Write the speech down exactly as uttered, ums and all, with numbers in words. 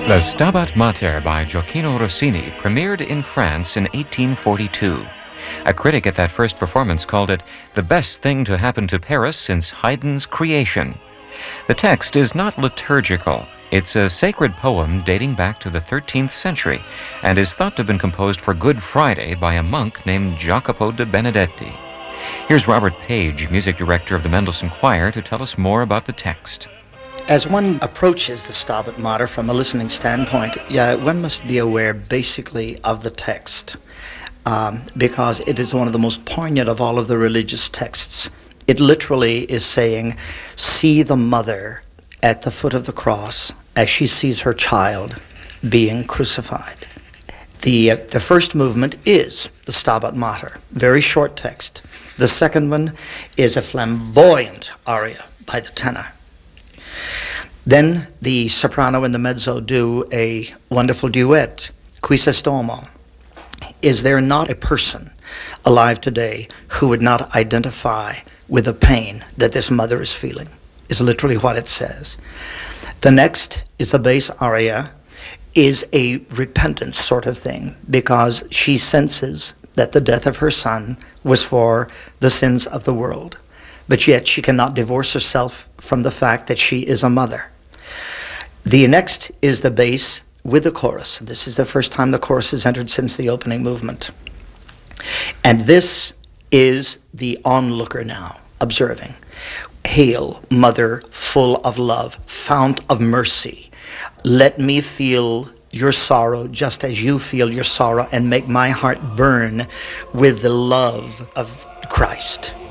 The Stabat Mater by Gioacchino Rossini premiered in France in eighteen forty-two. A critic at that first performance called it the best thing to happen to Paris since Haydn's Creation. The text is not liturgical. It's a sacred poem dating back to the thirteenth century and is thought to have been composed for Good Friday by a monk named Jacopo de Benedetti. Here's Robert Page, music director of the Mendelssohn Choir, to tell us more about the text. As one approaches the Stabat Mater from a listening standpoint, yeah, one must be aware basically of the text, um, because it is one of the most poignant of all of the religious texts. It literally is saying, see the mother at the foot of the cross as she sees her child being crucified. The, uh, the first movement is the Stabat Mater, very short text. The second one is a flamboyant aria by the tenor. Then the soprano and the mezzo do a wonderful duet, Qui s'estomo. Is there not a person alive today who would not identify with the pain that this mother is feeling? Is literally what it says. The next is the bass aria, is a repentance sort of thing, because she senses that the death of her son was for the sins of the world. But yet she cannot divorce herself from the fact that she is a mother. The next is the bass with the chorus. This is the first time the chorus has entered since the opening movement. And this is the onlooker now, observing. Hail, Mother, full of love, fount of mercy. Let me feel your sorrow just as you feel your sorrow, and make my heart burn with the love of Christ.